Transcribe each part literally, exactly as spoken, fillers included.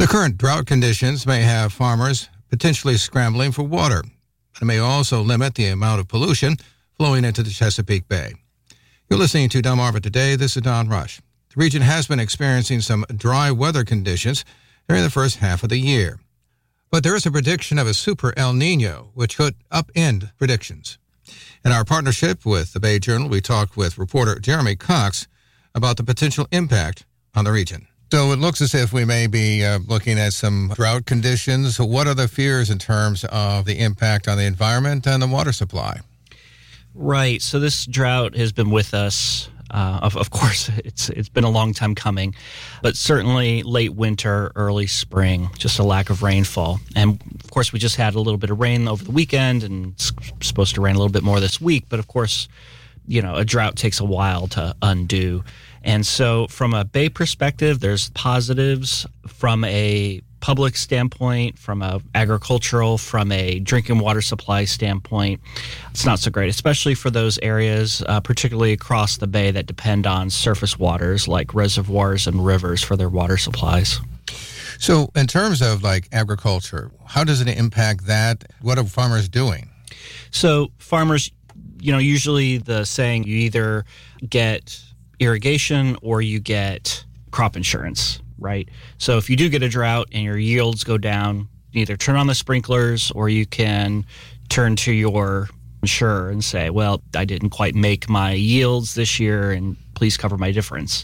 current drought conditions may have farmers potentially scrambling for water. It may also limit the amount of pollution flowing into the Chesapeake Bay. You're listening to Delmarva Today. This is Don Rush. The region has been experiencing some dry weather conditions during the first half of the year. But there is a prediction of a super El Nino, which could upend predictions. In our partnership with the Bay Journal, we talked with reporter Jeremy Cox about the potential impact on the region. So it looks as if we may be uh, looking at some drought conditions. What are the fears in terms of the impact on the environment and the water supply? Right. So this drought has been with us. Uh, of, of course, it's it's been a long time coming, but certainly late winter, early spring, just a lack of rainfall. And of course, we just had a little bit of rain over the weekend, and it's supposed to rain a little bit more this week. But of course, you know, a drought takes a while to undo. And so from a Bay perspective, there's positives. From a public standpoint, from a agricultural, from a drinking water supply standpoint, it's not so great, especially for those areas, uh, particularly across the Bay, that depend on surface waters like reservoirs and rivers for their water supplies. So in terms of like agriculture, how does it impact that? What are farmers doing? So farmers, you know, usually the saying, you either get irrigation or you get crop insurance, right? So if you do get a drought and your yields go down, you either turn on the sprinklers or you can turn to your insurer and say, well, I didn't quite make my yields this year and please cover my difference.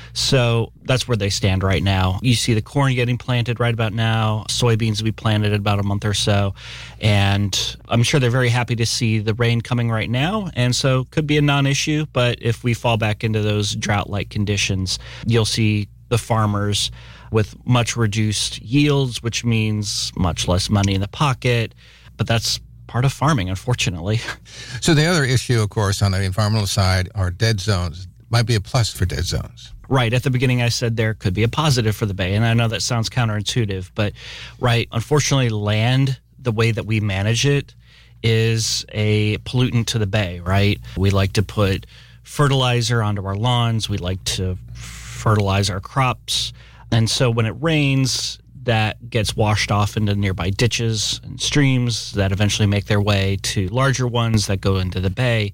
So that's where they stand right now. You see the corn getting planted right about now. Soybeans will be planted in about a month or so. And I'm sure they're very happy to see the rain coming right now. And so could be a non-issue. But if we fall back into those drought-like conditions, you'll see the farmers with much reduced yields, which means much less money in the pocket. But that's part of farming, unfortunately. So the other issue, of course, on the environmental side are dead zones. Might be a plus for dead zones. Right. At the beginning, I said there could be a positive for the Bay. And I know that sounds counterintuitive, but right, unfortunately, land, the way that we manage it, is a pollutant to the Bay, right? We like to put fertilizer onto our lawns. We like to fertilize our crops. And so when it rains, that gets washed off into nearby ditches and streams that eventually make their way to larger ones that go into the Bay.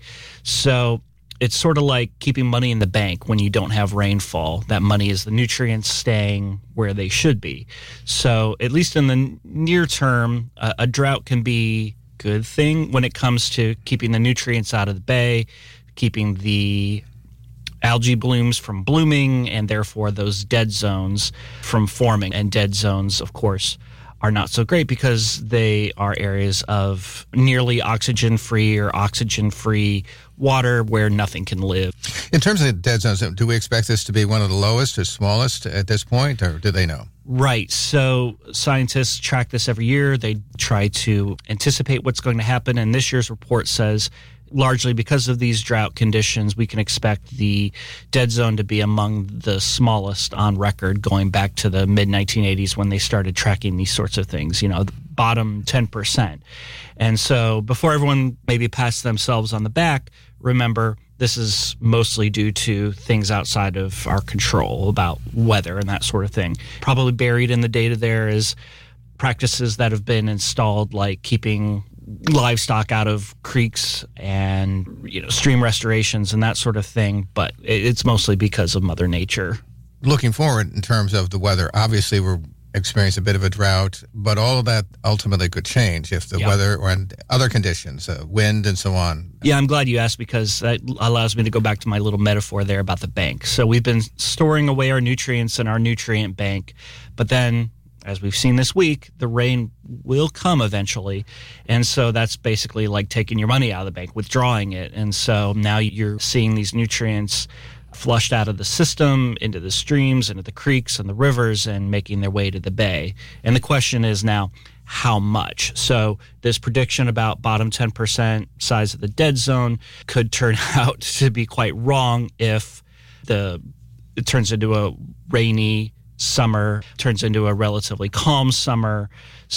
So it's sort of like keeping money in the bank when you don't have rainfall. That money is the nutrients staying where they should be. So at least in the near term, uh, a drought can be a good thing when it comes to keeping the nutrients out of the Bay, keeping the algae blooms from blooming, and therefore those dead zones from forming. And dead zones, of course, are not so great because they are areas of nearly oxygen-free or oxygen-free water where nothing can live. In terms of the dead zones, do we expect this to be one of the lowest or smallest at this point, or do they know? Right. So scientists track this every year. They try to anticipate what's going to happen, and this year's report says largely because of these drought conditions, we can expect the dead zone to be among the smallest on record going back to the mid nineteen eighties when they started tracking these sorts of things, you know, the bottom ten percent. And so before everyone maybe pats themselves on the back, remember, this is mostly due to things outside of our control about weather and that sort of thing. Probably buried in the data there is practices that have been installed, like keeping livestock out of creeks and, you know, stream restorations and that sort of thing, but it's mostly because of Mother Nature. Looking forward in terms of the weather, obviously we're experiencing a bit of a drought, but all of that ultimately could change if the yep. weather or other conditions, uh, wind and so on. Yeah, I'm glad you asked because that allows me to go back to my little metaphor there about the bank. So we've been storing away our nutrients in our nutrient bank, but then, as we've seen this week, the rain will come eventually. And so that's basically like taking your money out of the bank, withdrawing it. And so now you're seeing these nutrients flushed out of the system into the streams, into the creeks and the rivers, and making their way to the Bay. And the question is now, how much? So this prediction about bottom ten percent size of the dead zone could turn out to be quite wrong if the it turns into a rainy summer, turns into a relatively calm summer.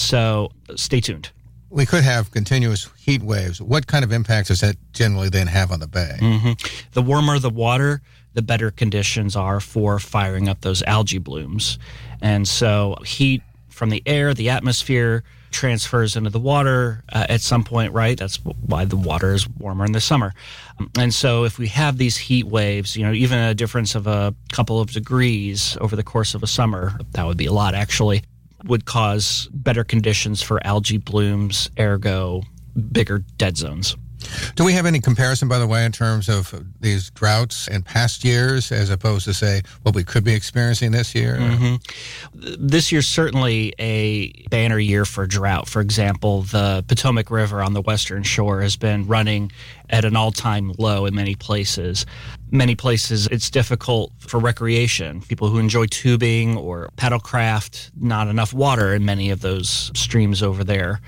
So stay tuned. We could have continuous heat waves. What kind of impact does that generally then have on the Bay? Mm-hmm. The warmer the water, the the better conditions are for firing up those algae blooms. And so heat from the air, the atmosphere, transfers into the water uh, at some point, right? That's why the water is warmer in the summer. And so if we have these heat waves, you know, even a difference of a couple of degrees over the course of a summer, that would be a lot actually, would cause better conditions for algae blooms, ergo bigger dead zones. Do we have any comparison, by the way, in terms of these droughts in past years as opposed to, say, what we could be experiencing this year? Mm-hmm. This year's certainly a banner year for drought. For example, the Potomac River on the western shore has been running at an all-time low in many places. Many places, it's difficult for recreation. People who enjoy tubing or paddlecraft, not enough water in many of those streams over there.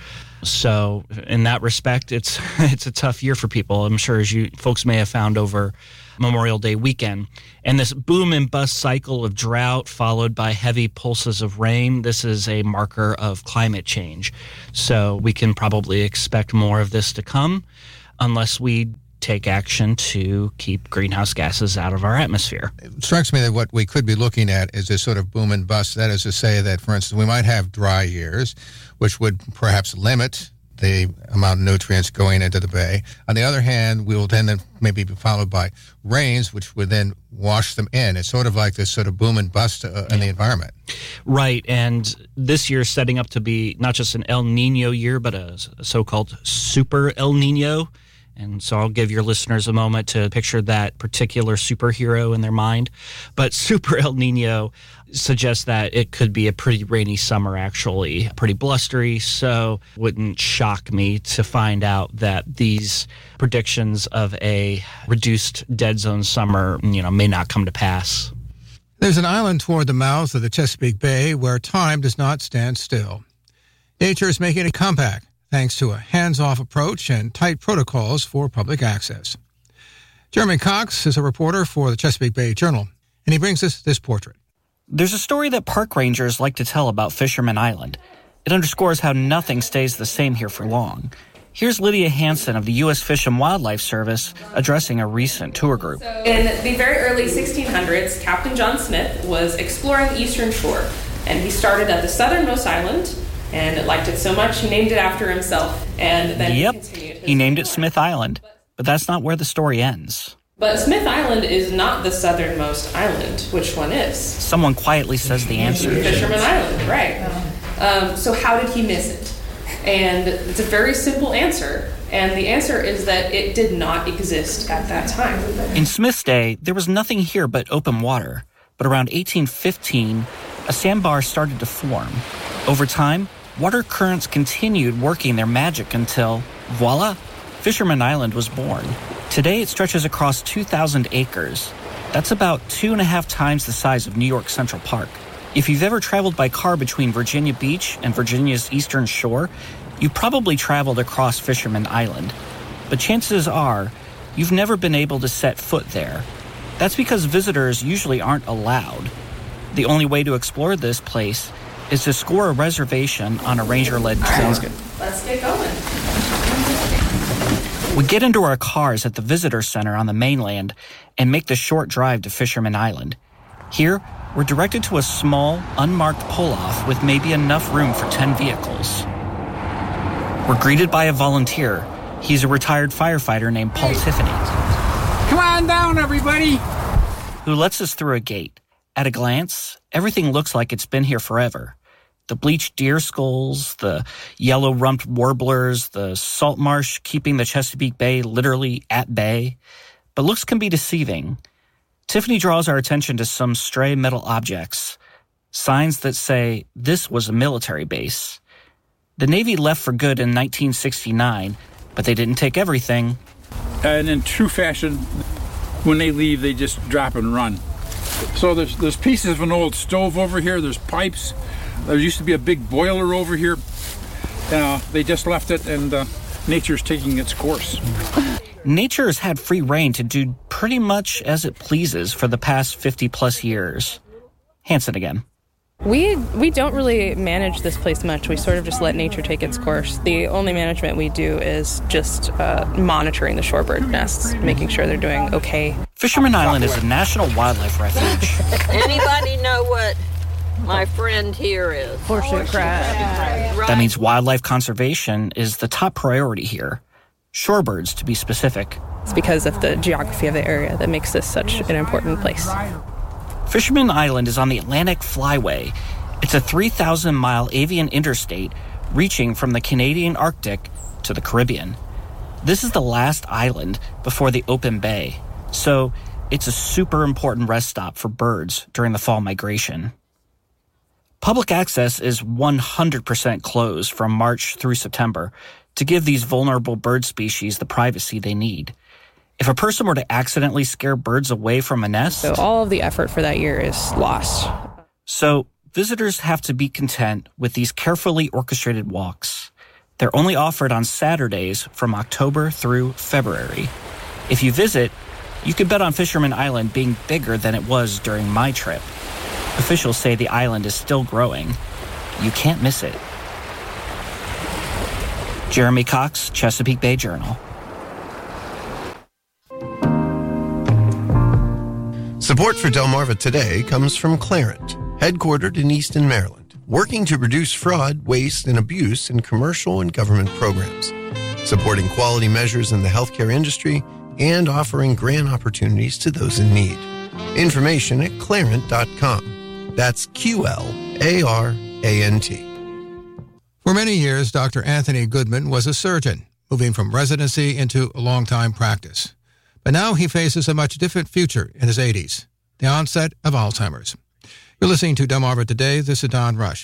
So in that respect, it's it's a tough year for people. I'm sure, as you folks may have found over Memorial Day weekend. And this boom and bust cycle of drought followed by heavy pulses of rain, this is a marker of climate change. So we can probably expect more of this to come unless we take action to keep greenhouse gases out of our atmosphere. It strikes me that what we could be looking at is this sort of boom and bust. That is to say that, for instance, we might have dry years, which would perhaps limit the amount of nutrients going into the bay. On the other hand, we will then maybe be followed by rains, which would then wash them in. It's sort of like this sort of boom and bust uh, in the environment. Right, and this year is setting up to be not just an El Nino year, but a, a so-called super El Nino. And so I'll give your listeners a moment to picture that particular superhero in their mind. But Super El Nino suggests that it could be a pretty rainy summer, actually, pretty blustery. So wouldn't shock me to find out that these predictions of a reduced dead zone summer, you know, may not come to pass. There's an island toward the mouth of the Chesapeake Bay where time does not stand still. Nature is making a comeback, thanks to a hands-off approach and tight protocols for public access. Jeremy Cox is a reporter for the Chesapeake Bay Journal, and he brings us this portrait. There's a story that park rangers like to tell about Fisherman Island. It underscores how nothing stays the same here for long. Here's Lydia Hansen of the U S Fish and Wildlife Service addressing a recent tour group. In the very early sixteen hundreds, Captain John Smith was exploring the eastern shore, and he started at the southernmost island, and liked it so much he named it after himself. And then yep, he continued. He named it Smith Island, but that's not where the story ends. But Smith Island is not the southernmost island. Which one is? Someone quietly says the answer. Fisherman Island, right. Um, so how did he miss it? And it's a very simple answer. And the answer is that it did not exist at that time. In Smith's day, there was nothing here but open water. But around eighteen fifteen, a sandbar started to form. Over time, water currents continued working their magic until, voila, Fisherman Island was born. Today, it stretches across two thousand acres. That's about two and a half times the size of New York Central Park. If you've ever traveled by car between Virginia Beach and Virginia's eastern shore, you probably traveled across Fisherman Island. But chances are, you've never been able to set foot there. That's because visitors usually aren't allowed. The only way to explore this place is to score a reservation on a ranger-led tour. Sounds good. Let's get going. We get into our cars at the visitor center on the mainland and make the short drive to Fisherman Island. Here, we're directed to a small, unmarked pull-off with maybe enough room for ten vehicles. We're greeted by a volunteer. He's a retired firefighter named Paul Tiffany. Come on down, everybody! Who lets us through a gate. At a glance, everything looks like it's been here forever. The bleached deer skulls, the yellow-rumped warblers, the salt marsh keeping the Chesapeake Bay literally at bay. But looks can be deceiving. Tiffany draws our attention to some stray metal objects, signs that say this was a military base. The Navy left for good in nineteen sixty-nine, but they didn't take everything. And in true fashion, when they leave, they just drop and run. So there's, there's pieces of an old stove over here, there's pipes. There used to be a big boiler over here. Uh, they just left it, and uh, nature's taking its course. Nature has had free reign to do pretty much as it pleases for the past fifty plus years. Hansen again. We we don't really manage this place much. We sort of just let nature take its course. The only management we do is just uh, monitoring the shorebird nests, making sure they're doing okay. Fisherman Island is a national wildlife refuge. Anybody know what my friend here is? Horseshoe crab. That means wildlife conservation is the top priority here. Shorebirds, to be specific. It's because of the geography of the area that makes this such an important place. Fisherman Island is on the Atlantic Flyway. It's a three thousand mile avian interstate reaching from the Canadian Arctic to the Caribbean. This is the last island before the open bay, so it's a super important rest stop for birds during the fall migration. Public access is one hundred percent closed from March through September to give these vulnerable bird species the privacy they need. If a person were to accidentally scare birds away from a nest... So all of the effort for that year is lost. So visitors have to be content with these carefully orchestrated walks. They're only offered on Saturdays from October through February. If you visit, you can bet on Fisherman Island being bigger than it was during my trip. Officials say the island is still growing. You can't miss it. Jeremy Cox, Chesapeake Bay Journal. Support for Delmarva Today comes from Clarent, headquartered in Easton, Maryland, working to reduce fraud, waste, and abuse in commercial and government programs, supporting quality measures in the healthcare industry, and offering grant opportunities to those in need. Information at clarent dot com. That's Q L A R A N T. For many years, Doctor Anthony Goodman was a surgeon, moving from residency into a long-time practice. But now he faces a much different future in his eighties, the onset of Alzheimer's. You're listening to Delmarva Today. This is Don Rush.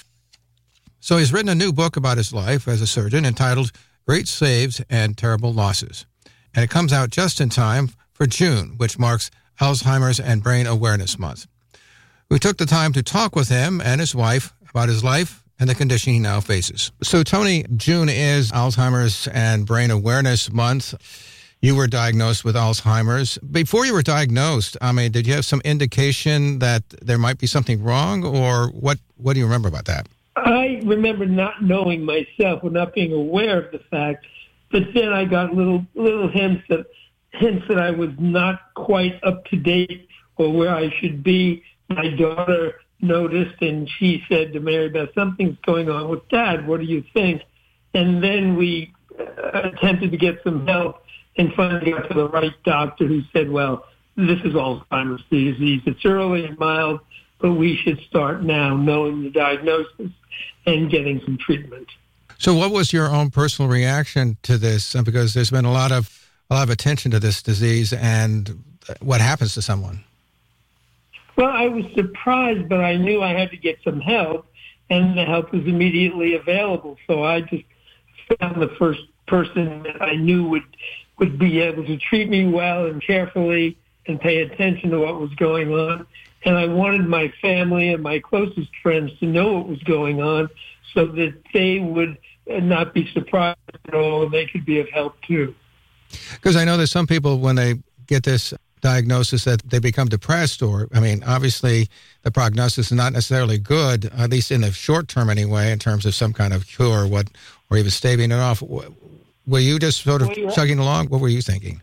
So he's written a new book about his life as a surgeon entitled Great Saves and Terrible Losses. And it comes out just in time for June, which marks Alzheimer's and Brain Awareness Month. We took the time to talk with him and his wife about his life and the condition he now faces. So, Tony, June is Alzheimer's and Brain Awareness Month. You were diagnosed with Alzheimer's. Before you were diagnosed, I mean, did you have some indication that there might be something wrong, or what, what do you remember about that? I remember not knowing myself or not being aware of the fact, but then I got little little hints that hints that I was not quite up to date or where I should be. My daughter noticed, and she said to Mary Beth, "Something's going on with Dad. What do you think?" And then we uh, attempted to get some help and finally got to the right doctor who said, "Well, this is Alzheimer's disease. It's early and mild, but we should start now knowing the diagnosis and getting some treatment." So what was your own personal reaction to this? Because there's been a lot of a lot of attention to this disease and what happens to someone. Well, I was surprised, but I knew I had to get some help, and the help was immediately available. So I just found the first person that I knew would would be able to treat me well and carefully and pay attention to what was going on. And I wanted my family and my closest friends to know what was going on so that they would not be surprised at all and they could be of help too. Because I know there's some people, when they get this diagnosis, that they become depressed, or, I mean, obviously the prognosis is not necessarily good, at least in the short term anyway, in terms of some kind of cure or, what, or even staving it off. Were you just sort of well, chugging along? What were you thinking?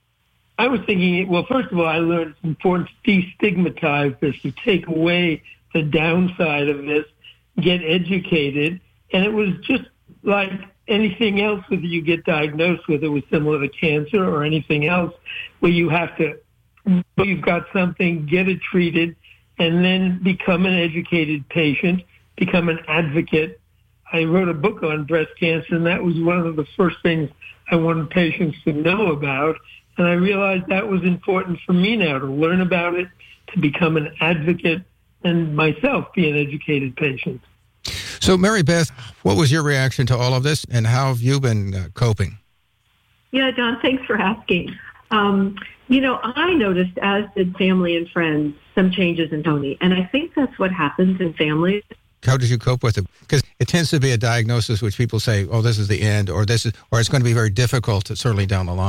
I was thinking, well, first of all, I learned it's important to destigmatize this, to take away the downside of this, get educated. And it was just like anything else that you get diagnosed with. It was similar to cancer or anything else where you have to, you've got something, get it treated, and then become an educated patient, become an advocate. I wrote a book on breast cancer, and that was one of the first things I wanted patients to know about. And I realized that was important for me now, to learn about it, to become an advocate, and myself be an educated patient. So, Mary Beth, what was your reaction to all of this, and how have you been uh, coping? Yeah, Don, thanks for asking. Um, you know, I noticed, as did family and friends, some changes in Tony, and I think that's what happens in families. How did you cope with it? Because it tends to be a diagnosis which people say, oh, this is the end, or this is, or it's going to be very difficult, certainly down the line.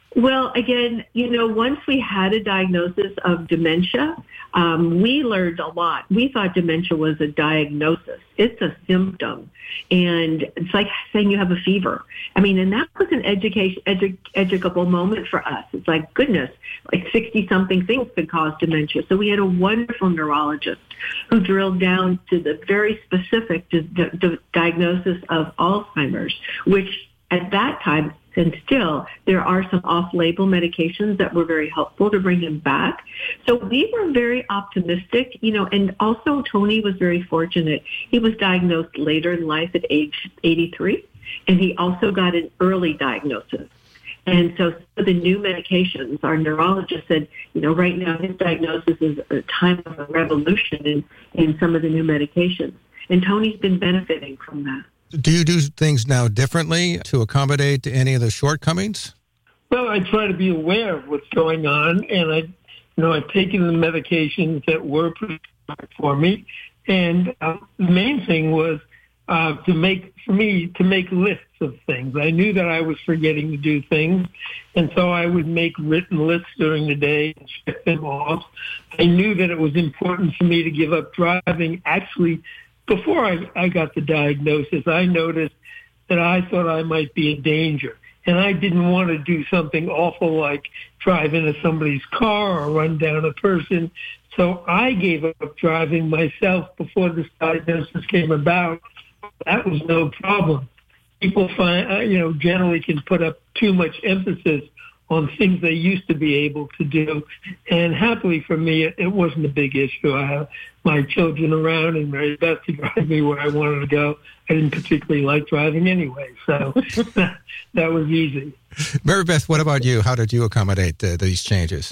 Well, again, you know, once we had a diagnosis of dementia, um, we learned a lot. We thought dementia was a diagnosis. It's a symptom. And it's like saying you have a fever. I mean, and that was an education, edu- educable moment for us. It's like, goodness, like sixty-something things could cause dementia. So we had a wonderful neurologist who drilled down to the very specific di- di- diagnosis of Alzheimer's, which at that time, and still, there are some off-label medications that were very helpful to bring him back. So we were very optimistic, you know, and also Tony was very fortunate. He was diagnosed later in life at age eighty-three, and he also got an early diagnosis. And so for the new medications, our neurologist said, you know, right now his diagnosis is a time of a revolution in, in some of the new medications. And Tony's been benefiting from that. Do you do things now differently to accommodate any of the shortcomings? Well, I try to be aware of what's going on, and I, you know, I've taken the medications that were prescribed for me, and uh, the main thing was uh, to make, for me, to make lists of things. I knew that I was forgetting to do things, and so I would make written lists during the day and check them off. I knew that it was important for me to give up driving. Actually, before I, I got the diagnosis, I noticed that I thought I might be in danger. And I didn't want to do something awful like drive into somebody's car or run down a person. So I gave up driving myself before this diagnosis came about. That was no problem. People find, uh, you know, generally can put up too much emphasis on things they used to be able to do. And happily for me, it, it wasn't a big issue. I have my children around and Mary Beth to drive me where I wanted to go. I didn't particularly like driving anyway, so that, that was easy. Mary Beth, what about you? How did you accommodate uh, these changes?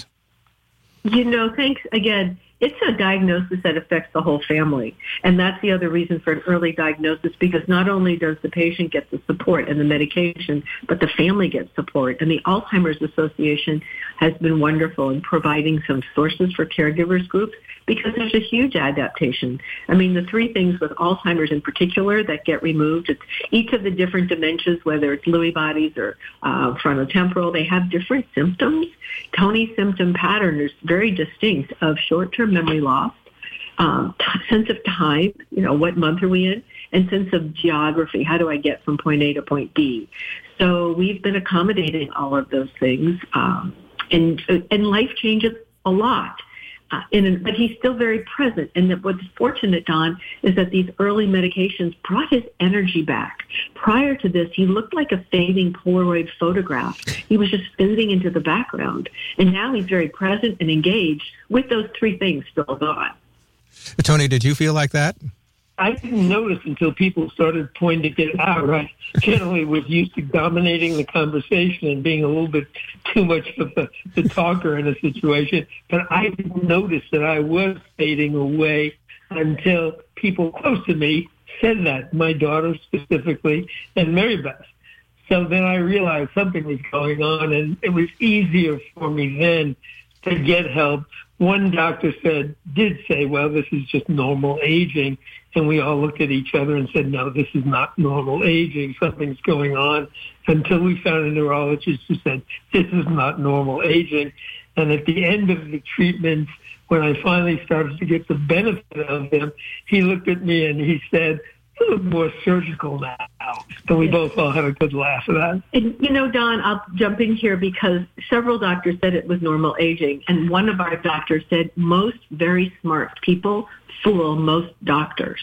You know, thanks again. It's a diagnosis that affects the whole family. And that's the other reason for an early diagnosis, because not only does the patient get the support and the medication, but the family gets support. And the Alzheimer's Association has been wonderful in providing some sources for caregivers groups, because there's a huge adaptation. I mean, the three things with Alzheimer's in particular that get removed, it's each of the different dementias, whether it's Lewy bodies or uh, frontotemporal, they have different symptoms. Tony's symptom pattern is very distinct of short-term memory loss, um, t- sense of time, you know, what month are we in, and sense of geography. How do I get from point A to point B? So we've been accommodating all of those things, um, and and life changes a lot. Uh, in, but he's still very present. And that what's fortunate, Don, is that these early medications brought his energy back. Prior to this, he looked like a fading Polaroid photograph. He was just fading into the background. And now he's very present and engaged with those three things still gone. Tony, did you feel like that? I didn't notice until people started pointing it out. I generally was used to dominating the conversation and being a little bit too much of the, the talker in a situation, but I didn't notice that I was fading away until people close to me said that, my daughter specifically, and Mary Beth. So then I realized something was going on, and it was easier for me then to get help. One doctor said, did say, well, this is just normal aging. And we all looked at each other and said, no, this is not normal aging. Something's going on, until we found a neurologist who said, this is not normal aging. And at the end of the treatment, when I finally started to get the benefit of them, he looked at me and he said, you look more surgical now. And we both all had a good laugh at that. And, you know, Don, I'll jump in here because several doctors said it was normal aging. And one of our doctors said most very smart people fool most doctors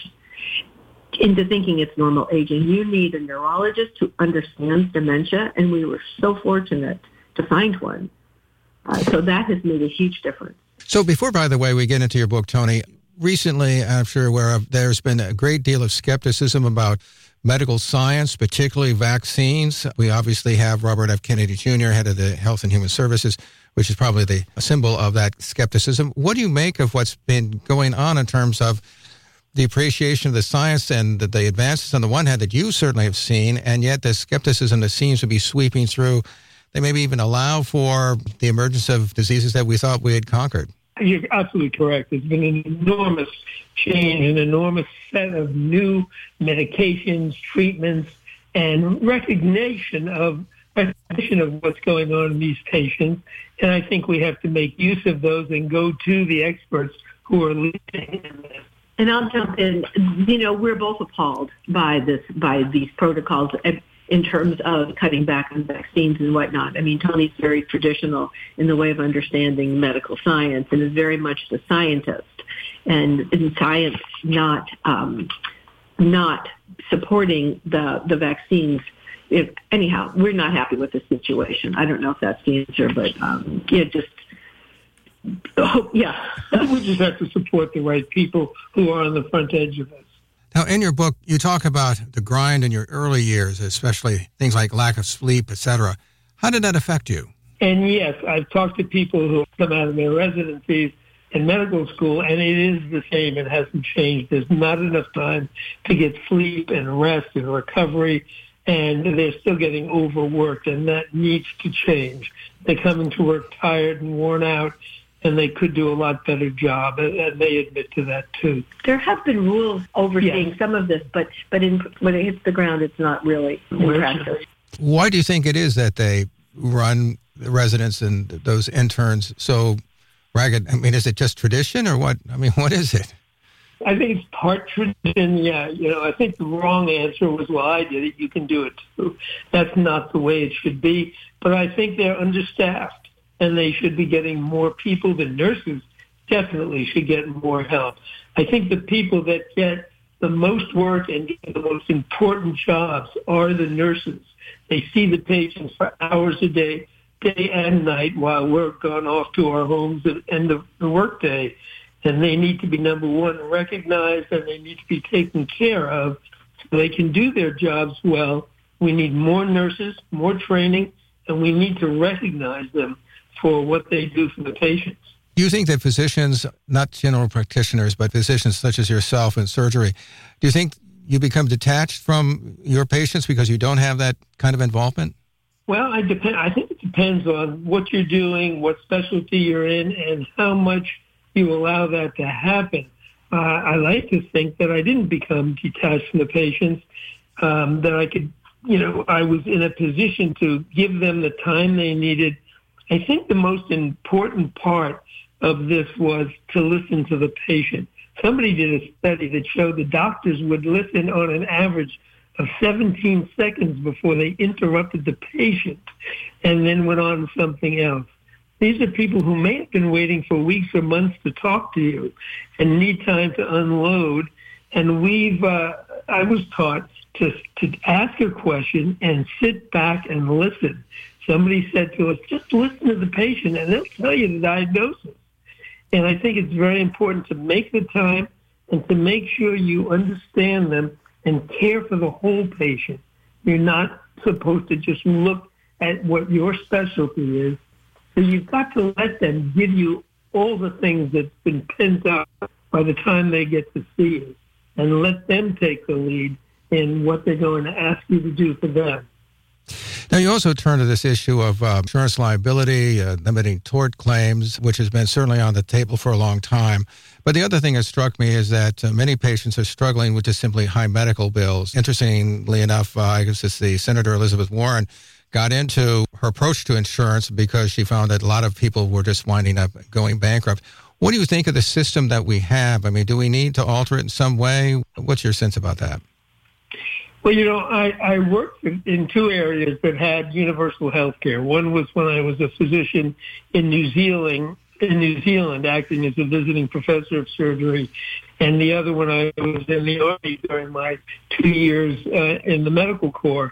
into thinking it's normal aging. You need a neurologist who understands dementia, and we were so fortunate to find one. Uh, so that has made a huge difference. So before, by the way, we get into your book, Tony, recently, I'm sure aware of, there's been a great deal of skepticism about medical science, particularly vaccines. We obviously have Robert F. Kennedy Junior, head of the Health and Human Services, which is probably the symbol of that skepticism. What do you make of what's been going on in terms of the appreciation of the science and the, the advances on the one hand that you certainly have seen, and yet the skepticism that seems to be sweeping through? They maybe even allow for the emergence of diseases that we thought we had conquered. You're absolutely correct. There's been an enormous change, an enormous set of new medications, treatments, and recognition of recognition of what's going on in these patients, and I think we have to make use of those and go to the experts who are leading in this. And I'll jump in. You know, we're both appalled by this, by these protocols in terms of cutting back on vaccines and whatnot. I mean, Tony's very traditional in the way of understanding medical science and is very much the scientist, and in science not um, not supporting the the vaccines. If, anyhow, we're not happy with the situation. I don't know if that's the answer, but um, yeah, just. Oh, yeah. We just have to support the right people who are on the front edge of this. Now, in your book, you talk about the grind in your early years, especially things like lack of sleep, et cetera. How did that affect you? And yes, I've talked to people who come out of their residencies in medical school, and it is the same. It hasn't changed. There's not enough time to get sleep and rest and recovery, and they're still getting overworked, and that needs to change. They come into work tired and worn out, and they could do a lot better job, and they admit to that too. There have been rules overseeing yes. some of this, but but in, when it hits the ground, it's not really in practice. Why do you think it is that they run the residents and those interns so ragged? I mean, is it just tradition or what? I mean, what is it? I think it's part tradition, yeah. You know, I think the wrong answer was, well, I did it, you can do it too. That's not the way it should be. But I think they're understaffed, and they should be getting more people. The nurses definitely should get more help. I think the people that get the most work and get the most important jobs are the nurses. They see the patients for hours a day, day and night, while we're gone off to our homes at the end of the workday. And they need to be, number one, recognized, and they need to be taken care of so they can do their jobs well. We need more nurses, more training, and we need to recognize them for what they do for the patients. Do you think that physicians, not general practitioners, but physicians such as yourself in surgery, do you think you become detached from your patients because you don't have that kind of involvement? Well, I depend. I think it depends on what you're doing, what specialty you're in, and how much you allow that to happen. Uh, I like to think that I didn't become detached from the patients, um, that I could, you know, I was in a position to give them the time they needed. I think the most important part of this was to listen to the patient. Somebody did a study that showed the doctors would listen on an average of seventeen seconds before they interrupted the patient and then went on to something else. These are people who may have been waiting for weeks or months to talk to you and need time to unload. And we've, uh, I was taught to, to ask a question and sit back and listen. Somebody said to us, just listen to the patient and they'll tell you the diagnosis. And I think it's very important to make the time and to make sure you understand them and care for the whole patient. You're not supposed to just look at what your specialty is. So you've got to let them give you all the things that's been pent up by the time they get to see you, and let them take the lead in what they're going to ask you to do for them. Now, you also turn to this issue of uh, insurance liability, uh, limiting tort claims, which has been certainly on the table for a long time. But the other thing that struck me is that uh, many patients are struggling with just simply high medical bills. Interestingly enough, uh, I guess it's the Senator Elizabeth Warren got into her approach to insurance because she found that a lot of people were just winding up going bankrupt. What do you think of the system that we have? I mean, do we need to alter it in some way? What's your sense about that? Well, you know, I, I worked in, in two areas that had universal health care. One was when I was a physician in New Zealand, in New Zealand, acting as a visiting professor of surgery, and the other when I was in the Army during my two years uh, in the medical corps.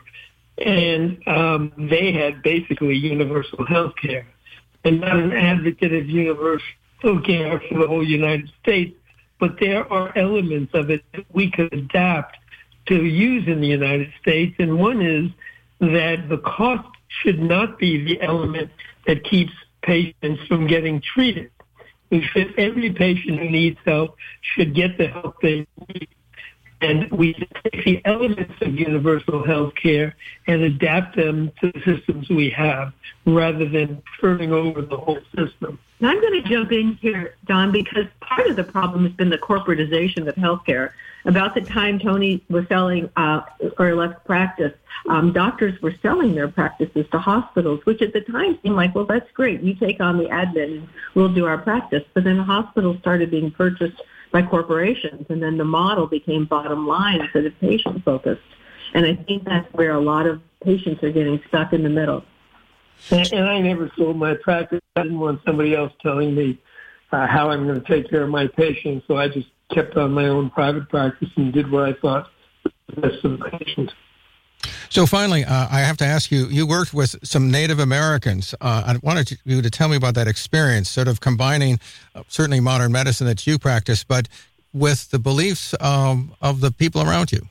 And um, they had basically universal health care. I'm not an advocate of universal care for the whole United States, but there are elements of it that we could adapt to use in the United States. And one is that the cost should not be the element that keeps patients from getting treated. We should, every patient who needs help should get the help they need. And we take the elements of universal health care and adapt them to the systems we have rather than turning over the whole system. Now I'm going to jump in here, Don, because part of the problem has been the corporatization of healthcare. About the time Tony was selling uh, or left practice, um, doctors were selling their practices to hospitals, which at the time seemed like, well, that's great. You take on the admin and we'll do our practice. But then the hospitals started being purchased by corporations, and then the model became bottom line instead of patient-focused. And I think that's where a lot of patients are getting stuck in the middle. And, and I never sold my practice. I didn't want somebody else telling me uh, how I'm going to take care of my patients, so I just kept on my own private practice and did what I thought was the best for the patient. So finally, uh, I have to ask you, you worked with some Native Americans. Uh, I wanted you to tell me about that experience, sort of combining uh, certainly modern medicine that you practice, but with the beliefs um, of the people around you.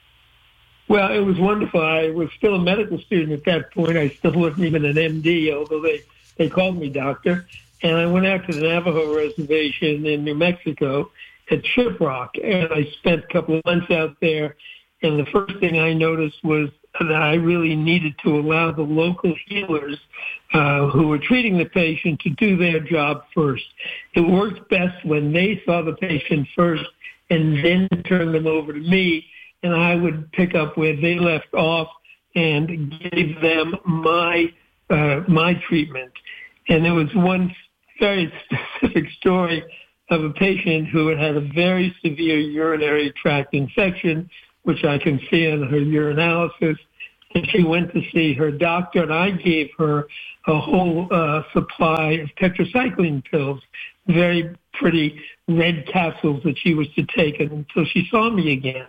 Well, it was wonderful. I was still a medical student at that point. I still wasn't even an M D, although they, they called me doctor. And I went out to the Navajo Reservation in New Mexico at Shiprock, and I spent a couple of months out there. And the first thing I noticed was that I really needed to allow the local healers uh, who were treating the patient to do their job first. It worked best when they saw the patient first and then turned them over to me, and I would pick up where they left off and give them my uh, my treatment. And there was one very specific story of a patient who had had a very severe urinary tract infection, which I can see in her urinalysis. And she went to see her doctor, and I gave her a whole uh, supply of tetracycline pills, very pretty red capsules that she was to take until she saw me again.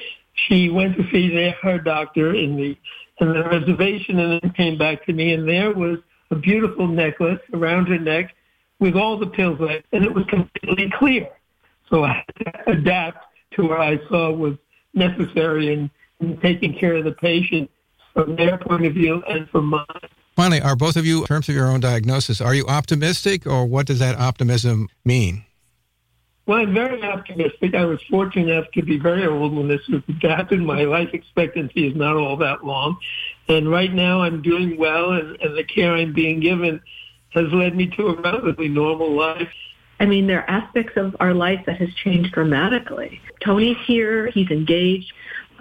She went to see their, her doctor in the, in the reservation and then came back to me, and there was a beautiful necklace around her neck with all the pills in it, and it was completely clear. So I had to adapt to what I saw was necessary in, in taking care of the patient from their point of view and from mine. Finally, are both of you, in terms of your own diagnosis, are you optimistic, or what does that optimism mean? Well, I'm very optimistic. I was fortunate enough to be very old when this was happened. My life expectancy is not all that long. And right now I'm doing well, and, and the care I'm being given has led me to a relatively normal life. I mean, there are aspects of our life that has changed dramatically. Tony's here. He's engaged.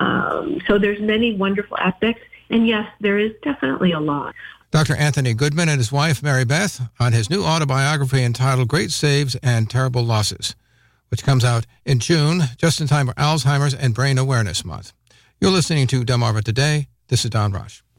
Um, so there's many wonderful aspects. And yes, there is definitely a lot. Doctor Anthony Goodman and his wife, Mary Beth, on his new autobiography entitled Great Saves and Terrible Losses, which comes out in June, just in time for Alzheimer's and Brain Awareness Month. You're listening to Delmarva Today. This is Don Rush.